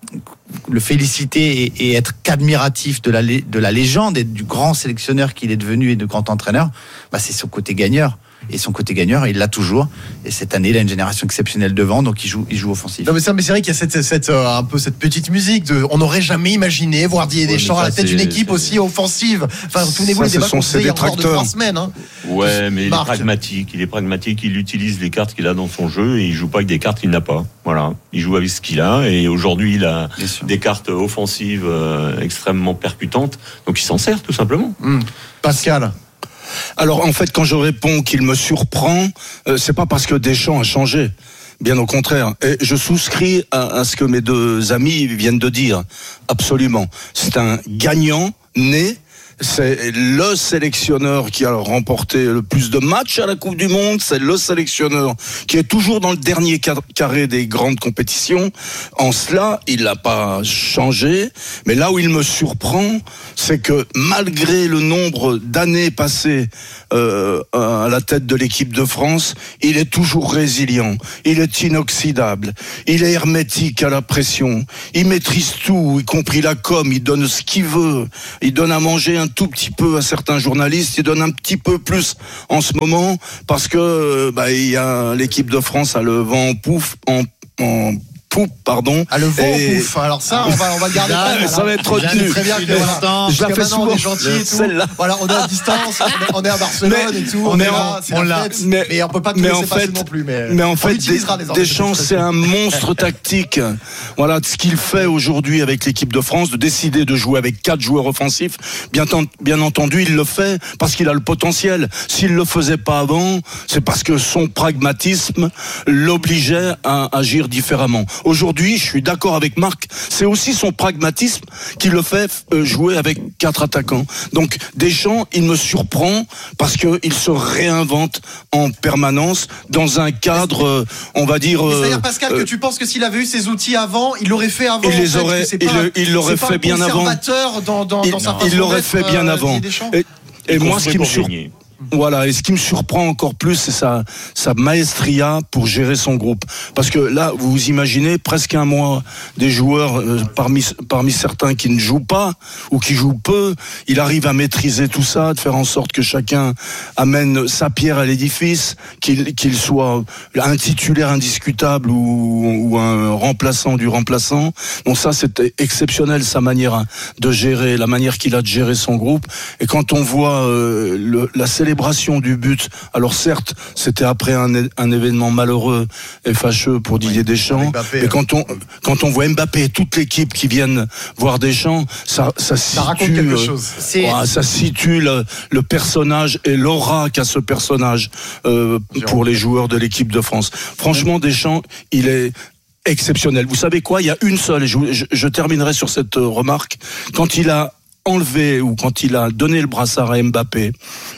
le féliciter et, et être qu'admiratif de la, de la légende et du grand sélectionneur qu'il est devenu et de grand entraîneur, bah c'est son côté gagneur. Et son côté gagneur, il l'a toujours. Et cette année, il a une génération exceptionnelle devant, donc il joue, il joue offensif. Non mais c'est, mais c'est vrai qu'il y a cette, cette euh, un peu cette petite musique de, on n'aurait jamais imaginé voir Didier Deschamps à la tête d'une équipe aussi offensive. Enfin, souvenez-vous les débats qu'on faisait il y a encore deux trois semaines. Hein. Ouais, mais Marc. il est pragmatique. Il est pragmatique. Il utilise les cartes qu'il a dans son jeu et il joue pas avec des cartes qu'il n'a pas. Voilà, il joue avec ce qu'il a. Et aujourd'hui, il a des cartes offensives euh, extrêmement percutantes. Donc il s'en sert tout simplement. Mmh. Pascal. Alors en fait, quand je réponds qu'il me surprend, euh, c'est pas parce que Deschamps a changé. Bien au contraire. Et je souscris à, à ce que mes deux amis viennent de dire. Absolument. C'est un gagnant né. C'est le sélectionneur qui a remporté le plus de matchs à la Coupe du Monde. C'est le sélectionneur qui est toujours dans le dernier carré des grandes compétitions. En cela, il n'a pas changé. Mais là où il me surprend, c'est que malgré le nombre d'années passées euh, à la tête de l'équipe de France, il est toujours résilient. Il est inoxydable. Il est hermétique à la pression. Il maîtrise tout, y compris la com. Il donne ce qu'il veut. Il donne à manger un tout petit peu à certains journalistes, il donne un petit peu plus en ce moment parce que bah, il y a l'équipe de France a le vent en pouf en, en poupe, pardon. Ah, le vent et... en pouf. Alors ça, on va, on va le garder. Ah, pas, ça va être retenu. Très bien que voilà, je la fais souvent. On est gentil et tout. Voilà, on est à distance, on est, on est à Barcelone mais, et tout. On, on est là, c'est on la fête. Mais, mais on peut pas tout laisser passer non plus. Mais, mais en fait, Deschamps, c'est un monstre tactique. Voilà, ce qu'il fait aujourd'hui avec l'équipe de France, de décider de jouer avec quatre joueurs offensifs. Bien, bien entendu, il le fait parce qu'il a le potentiel. S'il le faisait pas avant, c'est parce que son pragmatisme l'obligeait à agir différemment. Aujourd'hui, je suis d'accord avec Marc, c'est aussi son pragmatisme qui le fait jouer avec quatre attaquants. Donc Deschamps, il me surprend parce qu'il se réinvente en permanence dans un cadre, on va dire... C'est-à-dire, Pascal, euh, que tu penses que s'il avait eu ces outils avant, il l'aurait fait avant. Il les aurait, il, pas, il l'aurait fait bien avant. Dans, dans, il, dans sa il l'aurait fait bien euh, avant. Et, et moi, ce qui me surprend... Voilà, et ce qui me surprend encore plus, c'est sa, sa maestria pour gérer son groupe. Parce que là, vous vous imaginez, presque un mois, des joueurs, euh, parmi, parmi certains qui ne jouent pas, ou qui jouent peu, il arrive à maîtriser tout ça, de faire en sorte que chacun amène sa pierre à l'édifice, qu'il, qu'il soit un titulaire indiscutable ou, ou un remplaçant du remplaçant. Donc ça, c'est exceptionnel, sa manière de gérer, la manière qu'il a de gérer son groupe. Et quand on voit euh, le, la célébration du but, alors certes c'était après un, un événement malheureux et fâcheux pour Didier Deschamps, Mbappé, mais quand on, quand on voit Mbappé et toute l'équipe qui viennent voir Deschamps, ça, ça, ça situe, raconte quelque chose. C'est... Ouais, ça situe le, le personnage et l'aura qu'a ce personnage euh, pour les joueurs de l'équipe de France. Franchement, Deschamps, il est exceptionnel. Vous savez quoi, il y a une seule, et je, je, je terminerai sur cette remarque, quand il a enlevé ou quand il a donné le brassard à Mbappé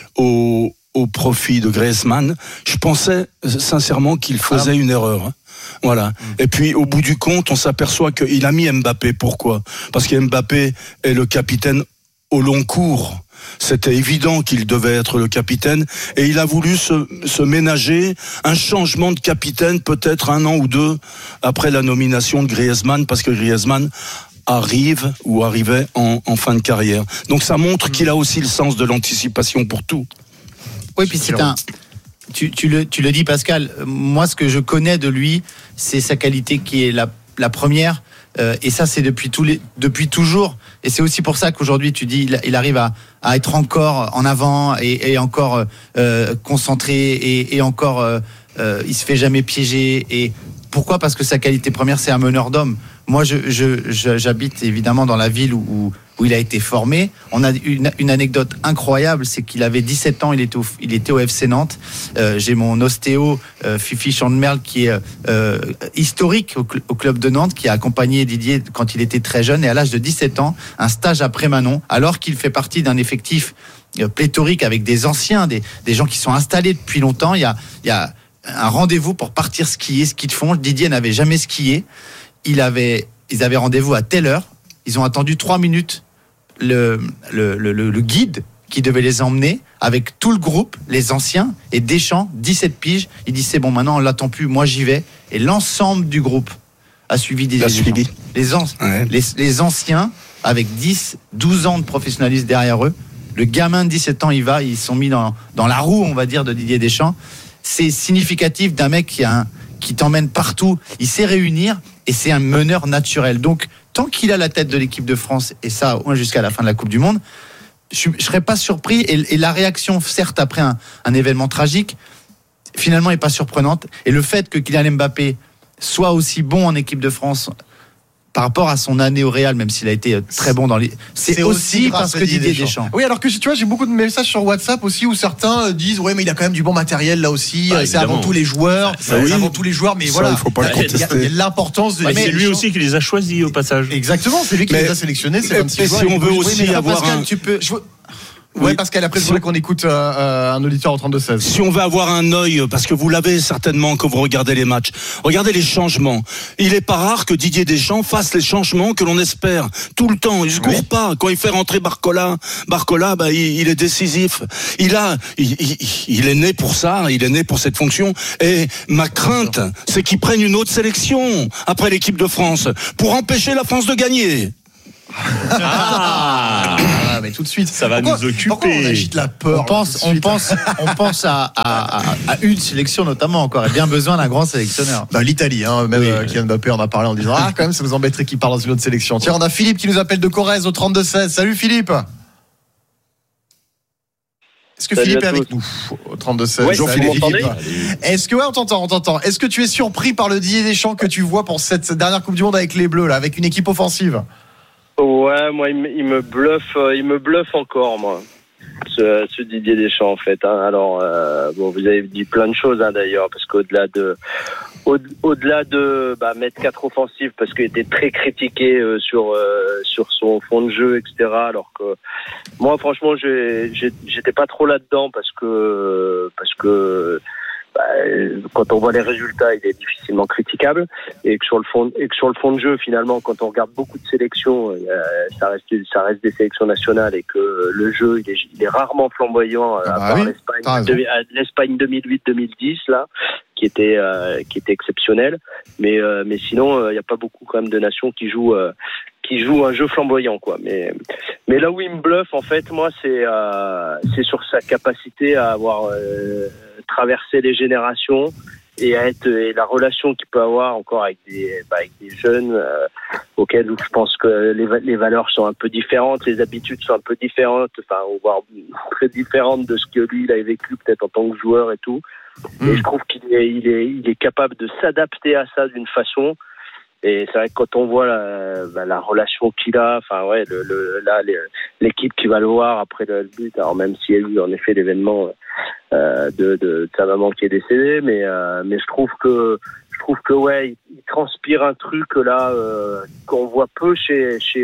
au, au profit de Griezmann, je pensais sincèrement qu'il faisait une erreur. Voilà. Et puis au bout du compte, on s'aperçoit qu'il a mis Mbappé. Pourquoi ? Parce que Mbappé est le capitaine au long cours. C'était évident qu'il devait être le capitaine et il a voulu se, se ménager un changement de capitaine peut-être un an ou deux après la nomination de Griezmann, parce que Griezmann arrive ou arrivait en, en fin de carrière. Donc ça montre qu'il a aussi le sens de l'anticipation pour tout. Oui, puis c'est un... Tu, tu, le, tu le dis, Pascal, moi ce que je connais de lui, c'est sa qualité qui est la, la première, euh, et ça c'est depuis, tous les, depuis toujours, et c'est aussi pour ça qu'aujourd'hui tu dis il, il arrive à, à être encore en avant et, et encore euh, concentré et, et encore euh, euh, il se fait jamais piéger. Et pourquoi ? Parce que sa qualité première, c'est un meneur d'hommes. Moi je, je, je, j'habite évidemment dans la ville où, où où il a été formé. On a une, une anecdote incroyable, c'est qu'il avait dix-sept ans, il était au, il était au F C Nantes. Euh, j'ai mon ostéo, euh, Fifi Chandemerle, qui est euh, historique au, cl- au club de Nantes, qui a accompagné Didier quand il était très jeune, et à l'âge de dix-sept ans, un stage après Manon, alors qu'il fait partie d'un effectif euh, pléthorique avec des anciens, des, des gens qui sont installés depuis longtemps. Il y a, il y a un rendez-vous pour partir skier, ski de fond. Didier n'avait jamais skié. Il avait, ils avaient rendez-vous à telle heure. Ils ont attendu trois minutes. Le, le, le, le guide qui devait les emmener avec tout le groupe, les anciens, et Deschamps, dix-sept piges, il dit c'est bon, maintenant on l'attend plus, moi j'y vais. Et l'ensemble du groupe a suivi des suivi. Les, an- ouais. les, les anciens, avec dix, douze ans de professionnalisme derrière eux, le gamin de dix-sept ans, il va, ils sont mis dans, dans la roue, on va dire, de Didier Deschamps. C'est significatif d'un mec qui, a un, qui t'emmène partout, il sait réunir, et c'est un meneur naturel. Donc, tant qu'il a la tête de l'équipe de France, et ça, jusqu'à la fin de la Coupe du Monde, je ne serais pas surpris. Et, et la réaction, certes, après un, un événement tragique, finalement, n'est pas surprenante. Et le fait que Kylian Mbappé soit aussi bon en équipe de France par rapport à son année au Real, même s'il a été très bon dans les... C'est, c'est aussi, aussi parce que Didier Deschamps. Deschamps. Oui, alors que tu vois, j'ai beaucoup de messages sur WhatsApp aussi où certains disent ouais, mais il a quand même du bon matériel là aussi. Bah, c'est avant tous les joueurs. Ça, ça, c'est oui. avant tous les joueurs, mais ça, voilà. Il faut pas le contester. Il y a l'importance de. Ouais, mais c'est lui aussi qui les a choisis au passage. Exactement, c'est lui qui mais, les a sélectionnés. C'est vingt-six joueurs. Si on veut aussi oui, avoir Pascal, un... tu peux. Je... Oui, Pascal, après, je voudrais qu'on écoute euh, un auditeur au trente-deux seize. Si on veut avoir un œil, parce que vous l'avez certainement quand vous regardez les matchs, regardez les changements. Il est pas rare que Didier Deschamps fasse les changements que l'on espère tout le temps. Il se court oui. pas. Quand il fait rentrer Barcola, Barcola, bah, il, il est décisif. Il a, il, il, il est né pour ça. Il est né pour cette fonction. Et ma crainte, c'est qu'il prenne une autre sélection après l'équipe de France pour empêcher la France de gagner. Ah, ah mais tout de suite ça va pourquoi, nous occuper. Pourquoi on agite la peur? On pense, on pense, on pense à, à, à, à une sélection notamment encore. Et bien besoin d'un grand sélectionneur. Bah, L'Italie, hein, même oui. euh, Kylian Mbappé en a parlé en disant ah quand même ça nous embêterait qu'il parle dans une autre sélection. Tiens, on a Philippe qui nous appelle de Corrèze au trente-deux seize. Salut Philippe. Est-ce que Salut Philippe est avec nous au trente-deux seize? Ouais, Salut Philippe. Est-ce que ouais, on t'entend, on t'entend. Est-ce que tu es surpris par le Didier Deschamps que tu vois pour cette dernière Coupe du Monde avec les Bleus là, avec une équipe offensive? Ouais, moi, il me, il me bluffe, il me bluffe encore, moi, ce, ce Didier Deschamps, en fait. Hein. Alors, euh, bon, vous avez dit plein de choses, hein, d'ailleurs, parce qu'au-delà de, au, au-delà de bah, mettre quatre offensives, parce qu'il était très critiqué euh, sur euh, sur son fond de jeu, et cetera. Alors que moi, franchement, j'ai, j'ai, j'étais pas trop là-dedans, parce que parce que bah, quand on voit les résultats, il est difficilement critiquable, et que sur le fond, et que sur le fond de jeu, finalement, quand on regarde beaucoup de sélections, euh, ça reste, ça reste des sélections nationales, et que le jeu, il est, il est rarement flamboyant, à part oui, l'Espagne, de, l'Espagne deux mille huit deux mille dix là, qui était, euh, qui était exceptionnel, mais, euh, mais sinon, il euh, n'y a pas beaucoup quand même de nations qui jouent. Euh, qui joue un jeu flamboyant, quoi. Mais, mais là où il me bluffe, en fait, moi, c'est, euh, c'est sur sa capacité à avoir euh, traversé les générations et à être, et la relation qu'il peut avoir encore avec des, bah, avec des jeunes euh, auxquels je pense que les, les valeurs sont un peu différentes, les habitudes sont un peu différentes, enfin, voire très différentes de ce que lui, il a vécu peut-être en tant que joueur et tout. Mmh. Et je trouve qu'il est, il est, il est capable de s'adapter à ça d'une façon. Et c'est vrai que quand on voit la, bah, la relation qu'il a, enfin ouais, le, le, là les, l'équipe qui va le voir après le but, alors même s'il y a eu en effet l'événement euh, de, de, de sa maman qui est décédée, mais euh, mais je trouve que je trouve que ouais, il, il transpire un truc là euh, qu'on voit peu chez chez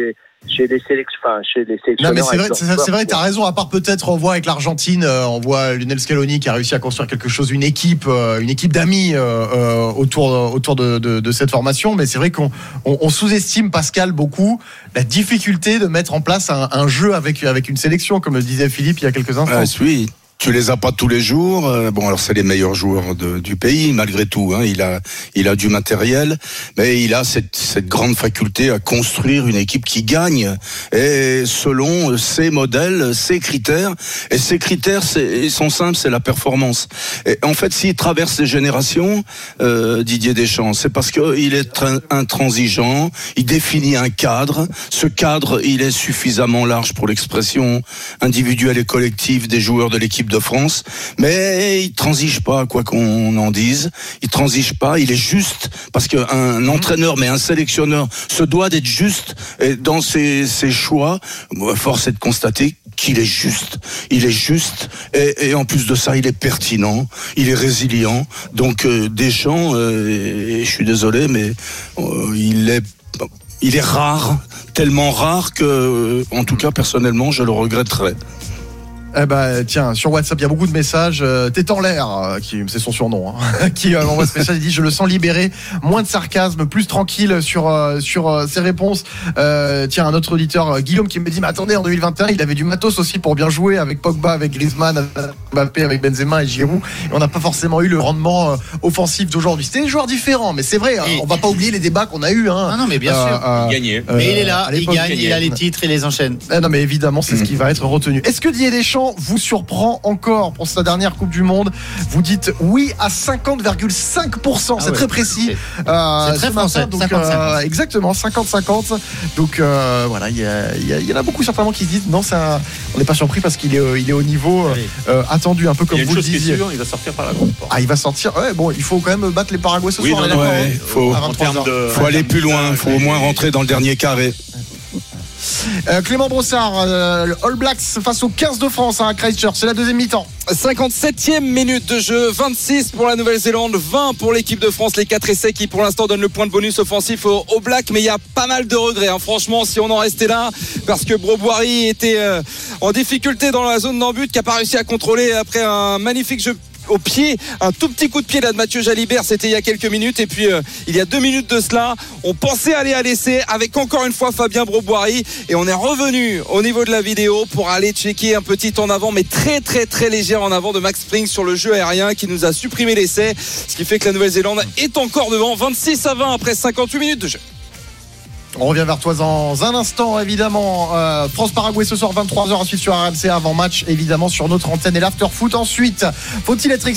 chez les sélections, enfin, chez les sélectionneurs. Non mais c'est vrai, avec c'est, leurs c'est vrai, joueurs, t'as quoi. raison. À part peut-être, on voit avec l'Argentine, euh, on voit Lionel Scaloni qui a réussi à construire quelque chose, une équipe, euh, une équipe d'amis euh, euh, autour autour de, de, de cette formation. Mais c'est vrai qu'on on, on sous-estime, Pascal, beaucoup la difficulté de mettre en place un, un jeu avec avec une sélection, comme le disait Philippe il y a quelques instants. Ah, oui. Tu les as pas tous les jours. Euh, bon, alors c'est les meilleurs joueurs de, du pays, malgré tout. Hein. Il a, il a du matériel, mais il a cette, cette grande faculté à construire une équipe qui gagne, et selon ses modèles, ses critères. Et ces critères, c'est, ils sont simples, c'est la performance. Et en fait, s'il traverse les générations, euh, Didier Deschamps, c'est parce que il est tra- intransigeant. Il définit un cadre. Ce cadre, il est suffisamment large pour l'expression individuelle et collective des joueurs de l'équipe de France, mais il transige pas, quoi qu'on en dise. Il transige pas, il est juste, parce qu'un entraîneur, mais un sélectionneur, se doit d'être juste dans ses, ses choix. Force est de constater qu'il est juste. Il est juste, et, et en plus de ça, il est pertinent, il est résilient. Donc euh, Deschamps, euh, et, et je suis désolé, mais euh, il est il est rare, tellement rare que, euh, en tout cas, personnellement, je le regretterais. Eh ben tiens, sur WhatsApp il y a beaucoup de messages. euh, T'es en l'air, euh, qui c'est son surnom, hein, qui euh, envoie ce message. Il dit je le sens libéré, moins de sarcasme, plus tranquille sur euh, sur euh, ses réponses. Euh, tiens, un autre auditeur, euh, Guillaume, qui me dit mais attendez, en deux mille vingt et un il avait du matos aussi pour bien jouer avec Pogba, avec Griezmann, avec Mbappé, avec Benzema et Giroud. Et on n'a pas forcément eu le rendement euh, offensif d'aujourd'hui. C'était des joueurs différents, mais c'est vrai. Et, on va pas oublier les débats qu'on a eu. Hein, non, non, mais bien euh, sûr. Euh, il gagnait. Mais il est là, il gagne, il a les titres, il les enchaîne. Eh non, mais évidemment, c'est mmh. ce qui va être retenu. Est-ce que Didier Deschamps vous surprend encore pour sa dernière Coupe du Monde? Vous dites oui à cinquante virgule cinq pour cent, ah c'est ouais. très précis. C'est, euh, c'est très français. Matin, donc, cinquante cinquante. Euh, exactement, cinquante cinquante. Donc euh, voilà, il y, y, y en a beaucoup certainement qui se disent non, c'est un, on n'est pas surpris parce qu'il est, il est au niveau euh, attendu, un peu comme vous le disiez. Sûr, il va sortir par la grande porte. Ah, il va sortir. Ouais, bon, il faut quand même battre les Paraguay ce oui, soir. Non, non, ouais, il faut, de, faut aller plus loin. Il faut au moins rentrer dans le dernier carré. Euh, Clément Brossard, euh, All Blacks face aux quinze de France à hein, Christchurch, c'est la deuxième mi-temps. cinquante-septième minute de jeu, vingt-six pour la Nouvelle-Zélande, vingt pour l'équipe de France, les quatre essais qui pour l'instant donnent le point de bonus offensif aux, aux Blacks, mais il y a pas mal de regrets, hein, franchement, si on en restait là, parce que Broboiry était euh, en difficulté dans la zone d'en-but, qui n'a pas réussi à contrôler après un magnifique jeu au pied, un tout petit coup de pied là de Mathieu Jalibert, c'était il y a quelques minutes, et puis euh, il y a deux minutes de cela on pensait aller à l'essai avec encore une fois Fabien Broboiry, et on est revenu au niveau de la vidéo pour aller checker un petit en avant, mais très très très léger en avant de Max Springs sur le jeu aérien qui nous a supprimé l'essai, ce qui fait que la Nouvelle-Zélande est encore devant vingt-six à vingt après cinquante-huit minutes de jeu. On revient vers toi dans un instant, évidemment. Euh, France-Paraguay ce soir, vingt-trois heures, ensuite sur R M C, avant match, évidemment, sur notre antenne et l'after foot. Ensuite, faut-il être